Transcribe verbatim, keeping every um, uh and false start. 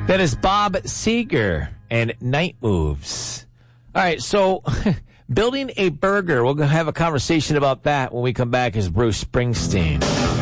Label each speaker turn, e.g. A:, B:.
A: That is Bob Seger and Night Moves. All right, so building a burger. We're going to have a conversation about that when we come back as Bruce Springsteen.